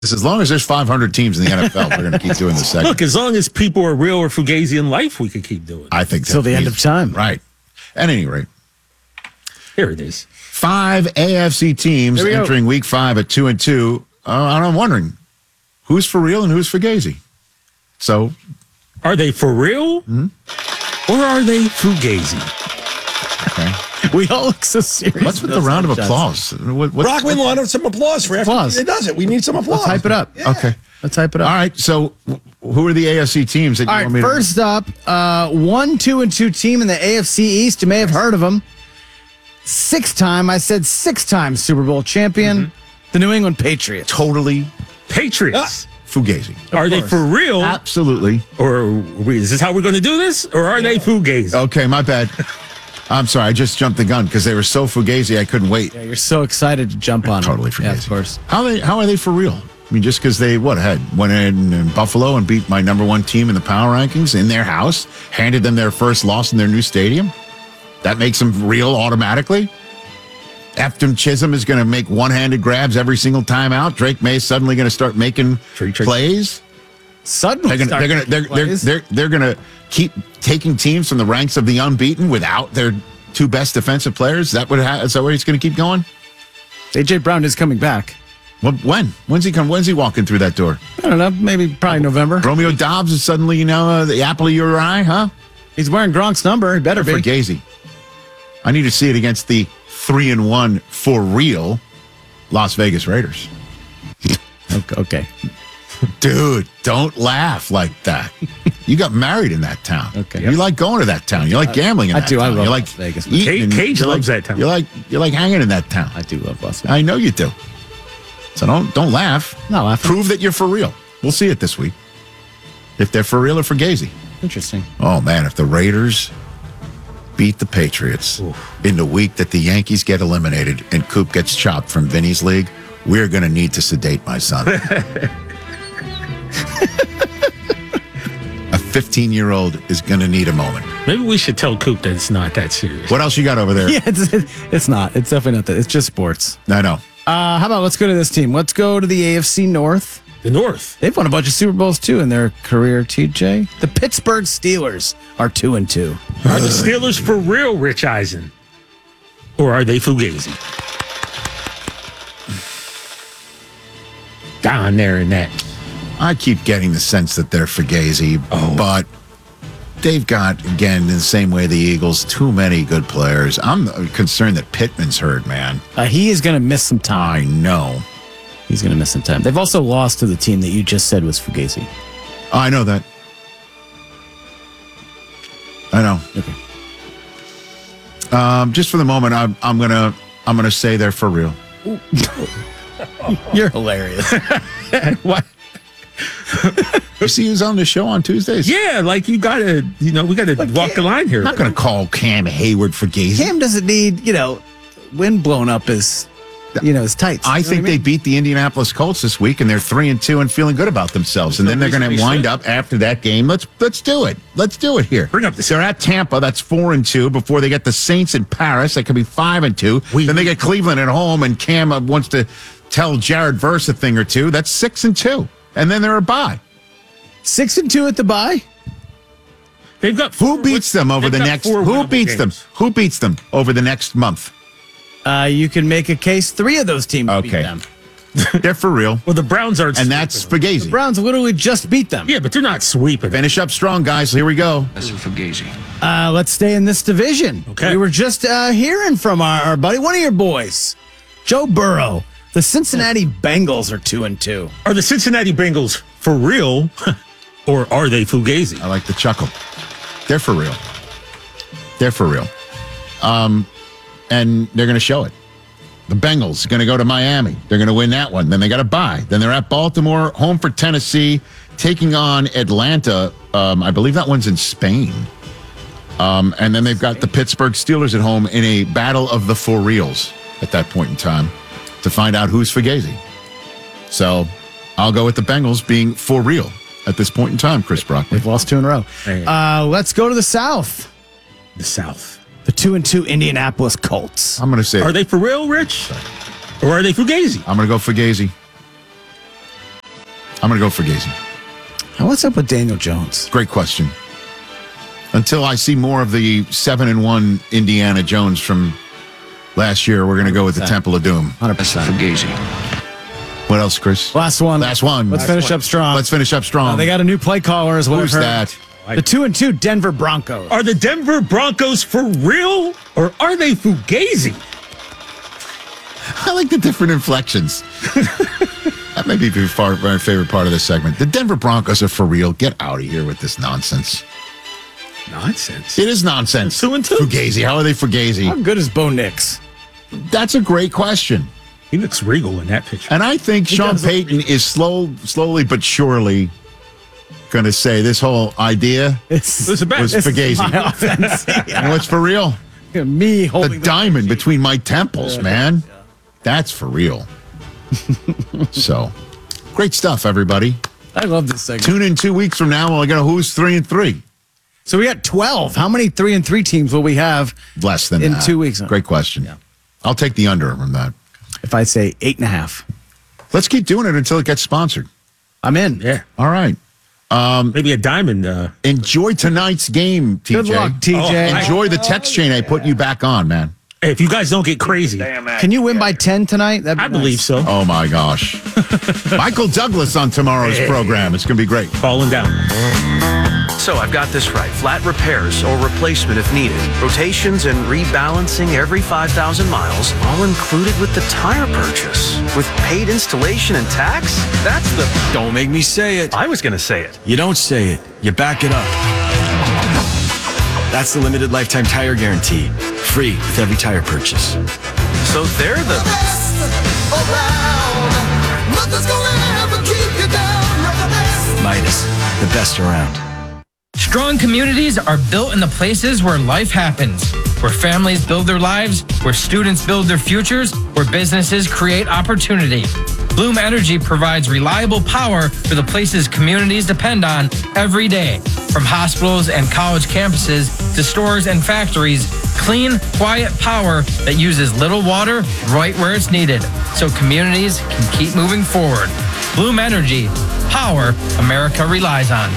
As long as there's 500 teams in the NFL, we're going to keep doing this segment. Look, as long as people are real or fugazi in life, we could keep doing it. I think Till the end of time. Right. At any rate, Here it is. 5 AFC teams Here we go. entering Week 5 at 2-2. And I'm wondering, who's for real and who's fugazi? So, Are they for real? Or are they fugazi? okay. We all look so serious. What's with the round of applause? Brockman wanted some applause for after Applause. it does it. We need some applause. Let's hype it up. Okay. Let's hype it All up. right. So, who are the AFC teams that you All want me right, to... first up, 1, 2, and 2 team in the AFC East. You may have heard of them. 6-time Super Bowl champion, the New England Patriots. Totally Patriots. fugazi. Are they for real? Absolutely. Or is this how we're going to do this? Or are they fugazi? Okay, my bad. I'm sorry. I just jumped the gun because they were so fugazi I couldn't wait. Yeah, you're so excited to jump on Totally them. Yeah, fugazi. of course. How are they for real? I mean, just because they went in Buffalo and beat my number one team in the power rankings in their house, handed them their first loss in their new stadium. That makes them real automatically. Efton Chisholm is going to make one-handed grabs every single time out. Drake May is suddenly going to start making plays. Suddenly, They're going to keep taking teams from the ranks of the unbeaten without their two best defensive players. Is that where he's going to keep going? AJ Brown is coming back. Well, when? When's he come? When's he walking through that door? I don't know. Probably November. Romeo Dobbs is suddenly, the apple of your eye, huh? He's wearing Gronk's number. He better be. Fugazi. I need to see it against the 3-1 for real Las Vegas Raiders. Okay. Dude, don't laugh like that. You got married in that town. Okay. You like going to that town. You like gambling in I that do. I town. love You like Las Vegas. eating and Cage you loves like- that town. You like hanging in that town. I do love Las Vegas. I know you do. So don't laugh. Not laughing. Prove that you're for real. We'll see it this week. If they're for real or fugazi. Interesting. Oh, man, if the Raiders beat the Patriots in the week that the Yankees get eliminated and Coop gets chopped from Vinny's league, we're going to need to sedate my son. A 15-year-old is going to need a moment. Maybe we should tell Coop that it's not that serious. What else you got over there? Yeah, it's not. It's definitely not that. It's just sports. I know. How about let's go to this team. Let's go to the AFC North. The North. They've won a bunch of Super Bowls too in their career, TJ. The Pittsburgh Steelers are 2-2. Are the Steelers for real, Rich Eisen? Or are they fugazi? Down there in that. I keep getting the sense that they're fugazi, but they've got, again, in the same way the Eagles, too many good players. I'm concerned that Pittman's hurt, man. He is going to miss some time. I know. He's going to miss some time. They've also lost to the team that you just said was fugazi. I know that. I know. Okay. Just for the moment, I'm gonna say they're for real. You're hilarious. What? You see who's on the show on Tuesdays? Yeah, like you got to, we got to walk the line here. I'm not gonna call Cam Hayward fugazi. Cam doesn't need, wind blown up his tights. I think they beat the Indianapolis Colts this week, and they're 3-2 and feeling good about themselves. And then they're going to wind up after that game. Let's do it. Let's do it here. Bring up the- They're at Tampa. That's 4-2 before they get the Saints in Paris. That could be 5-2. Then they get Cleveland at home, and Cam wants to tell Jared Verse a thing or two. That's 6-2, and then they're a bye. 6-2 at the bye. They've got Who beats them over the next? Who beats them? Who beats them over the next month? You can make a case 3 of those teams beat Okay. them. They're for real, Well, the Browns aren't. and that's fugazi. Browns literally just beat them. Yeah, but they're not sweeping. Finish up strong, guys. Here we go. That's a fugazi. Let's stay in this division. Okay. We were just hearing from our buddy, one of your boys, Joe Burrow. The Cincinnati Bengals are 2-2. Are the Cincinnati Bengals for real, or are they fugazi? I like the chuckle. They're for real. They're for real. And they're going to show it. The Bengals are going to go to Miami. They're going to win that one. Then they got to bye. Then they're at Baltimore, home for Tennessee, taking on Atlanta. I believe that one's in Spain. And then they've got the Pittsburgh Steelers at home in a battle of the for reals at that point in time to find out who's fugazi. So I'll go with the Bengals being for real at this point in time, Chris Brockman. They've lost 2 in a row. Let's go to the South. The South. The 2-2 Indianapolis Colts. I'm going to say Are they for real, Rich? Or are they fugazi? I'm going to go fugazi. I'm going to go Fugazi. What's up with Daniel Jones? Great question. Until I see more of the 7-1 Indiana Jones from last year, we're going to go with the Temple of Doom. 100%. Fugazi. What else, Chris? Last one. Last one. Let's finish up strong. Let's finish up strong. They got a new play caller as well. Who's that? The 2-2 Denver Broncos. Are the Denver Broncos for real or are they Fugazi? I like the different inflections. That may be my favorite part of this segment. The Denver Broncos are for real. Get out of here with this nonsense. Nonsense. It is nonsense. 2-2. Fugazi. How are they Fugazi? How good is Bo Nix? That's a great question. He looks regal in that picture. And I think Sean Payton is slowly but surely going to say this whole idea was Fugazi. My offense. And what's for real? Me holding the diamond between my temples, man. Yeah. That's for real. So, great stuff, everybody. I love this segment. Tune in 2 weeks from now. We're going to Who's 3-3. So we got 12. How many 3-3 teams will we have? Less than in that. 2 weeks. Great question. Yeah. I'll take the under from that. If I say 8.5. Let's keep doing it until it gets sponsored. I'm in. Yeah. All right. Maybe a diamond. Enjoy tonight's game, TJ. Good luck, TJ. Enjoy the text chain I put you back on, man. Hey, if you guys don't get crazy. Can you win by 10 tonight? I believe so. Oh, my gosh. Michael Douglas on tomorrow's program. It's going to be great. Falling down. So I've got this right. Flat repairs or replacement if needed. Rotations and rebalancing every 5,000 miles, all included with the tire purchase. With paid installation and tax? That's the... Don't make me say it. I was going to say it. You don't say it. You back it up. That's the limited lifetime tire guarantee. Free with every tire purchase. So they're the best around. Nothing's gonna ever keep you down. You're the best. Midas, the best around. Strong communities are built in the places where life happens, where families build their lives, where students build their futures, where businesses create opportunity. Bloom Energy provides reliable power for the places communities depend on every day. From hospitals and college campuses to stores and factories, clean, quiet power that uses little water right where it's needed, so communities can keep moving forward. Bloom Energy, power America relies on.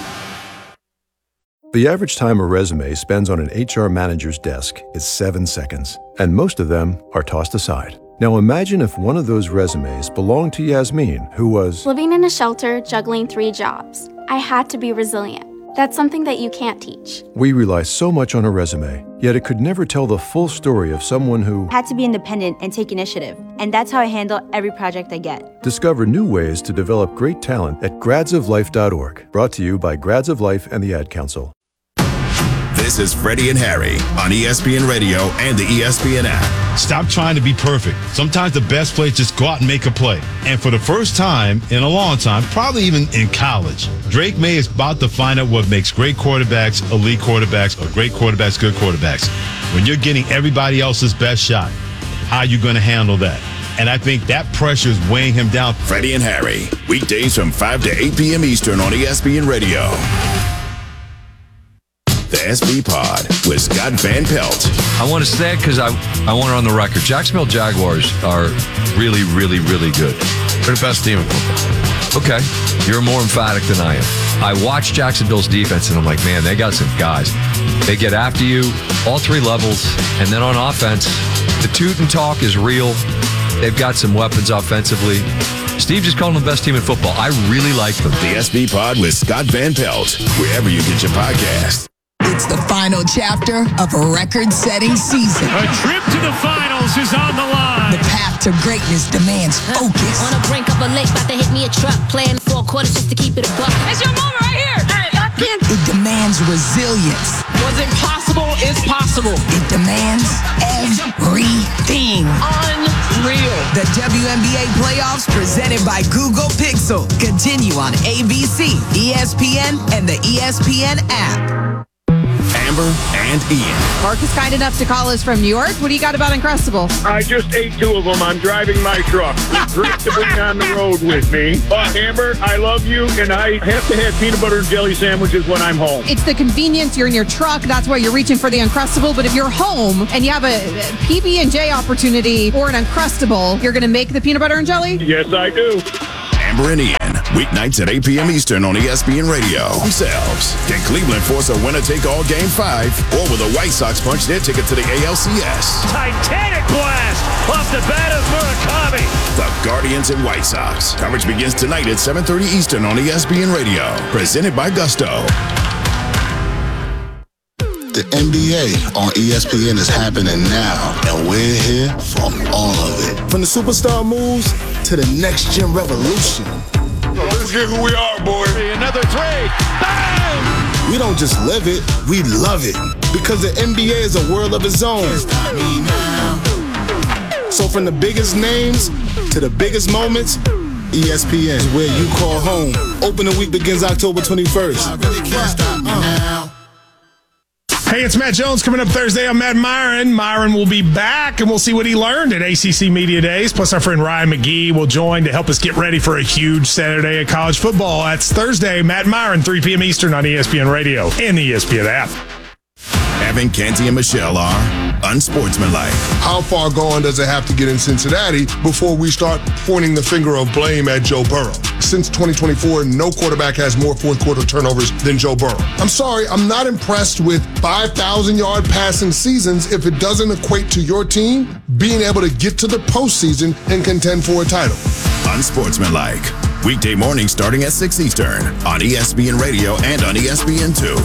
The average time a resume spends on an HR manager's desk is 7 seconds, and most of them are tossed aside. Now imagine if one of those resumes belonged to Yasmin, who was living in a shelter, juggling 3 jobs. I had to be resilient. That's something that you can't teach. We rely so much on a resume, yet it could never tell the full story of someone who had to be independent and take initiative. And that's how I handle every project I get. Discover new ways to develop great talent at gradsoflife.org. Brought to you by Grads of Life and the Ad Council. This is Freddie and Harry on ESPN Radio and the ESPN app. Stop trying to be perfect. Sometimes the best play is just go out and make a play. And for the first time in a long time, probably even in college, Drake May is about to find out what makes great quarterbacks, elite quarterbacks, or great quarterbacks, good quarterbacks. When you're getting everybody else's best shot, how are you going to handle that? And I think that pressure is weighing him down. Freddie and Harry, weekdays from 5 to 8 p.m. Eastern on ESPN Radio. The SB Pod with Scott Van Pelt. I want to say it because I want it on the record. Jacksonville Jaguars are really, really, really good. They're the best team in football. Okay, you're more emphatic than I am. I watch Jacksonville's defense, and I'm like, man, they got some guys. They get after you, all 3 levels, and then on offense, the toot and talk is real. They've got some weapons offensively. Steve just called them the best team in football. I really like them. The SB Pod with Scott Van Pelt, wherever you get your podcast. It's the final chapter of a record-setting season. A trip to the finals is on the line. The path to greatness demands focus. On the brink of a lake, about to hit me a truck. Playing 4 quarters just to keep it a buck. It's your moment right here. Hey, I can't. It demands resilience. What's impossible is possible. It demands everything. Unreal. The WNBA playoffs presented by Google Pixel continue on ABC, ESPN, and the ESPN app. Amber and Ian. Mark is kind enough to call us from New York. What do you got about Uncrustables? I just ate 2 of them. I'm driving my truck. It's great to bring on the road with me. But Amber, I love you, and I have to have peanut butter and jelly sandwiches when I'm home. It's the convenience. You're in your truck. That's why you're reaching for the Uncrustable. But if you're home and you have a PB&J opportunity or an Uncrustable, you're going to make the peanut butter and jelly? Yes, I do. Hammer and Ian, weeknights at 8 p.m. Eastern on ESPN Radio. Themselves. Can Cleveland force a winner-take-all Game 5? Or will the White Sox punch their ticket to the ALCS? Titanic blast off the bat of Murakami. The Guardians and White Sox. Coverage begins tonight at 7:30 Eastern on ESPN Radio. Presented by Gusto. The NBA on ESPN is happening now, and we're here for all of it. From the superstar moves to the next-gen revolution. Let's get who we are, boy. Another three. Bang! We don't just live it, we love it. Because the NBA is a world of its own. So from the biggest names to the biggest moments, ESPN is where you call home. Opening week begins October 21st. I really can't stop me now. Hey, it's Matt Jones coming up Thursday. I'm Matt Myron. Myron will be back, and we'll see what he learned at ACC Media Days. Plus, our friend Ryan McGee will join to help us get ready for a huge Saturday of college football. That's Thursday. Matt Myron, 3 p.m. Eastern on ESPN Radio and the ESPN app. Evan, Canty, and Michelle are unsportsmanlike. How far gone does it have to get in Cincinnati before we start pointing the finger of blame at Joe Burrow? Since 2024, no quarterback has more fourth-quarter turnovers than Joe Burrow. I'm sorry, I'm not impressed with 5,000-yard passing seasons if it doesn't equate to your team being able to get to the postseason and contend for a title. Unsportsmanlike. Weekday mornings starting at 6 Eastern on ESPN Radio and on ESPN2.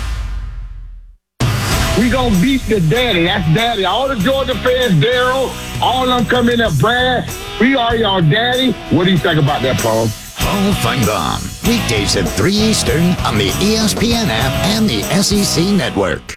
We gonna beat the daddy. That's daddy. All the Georgia fans, Daryl, all of them come in at Brad. We are your daddy. What do you think about that, Paul? Paul Feinbaum. Weekdays at 3 Eastern on the ESPN app and the SEC Network.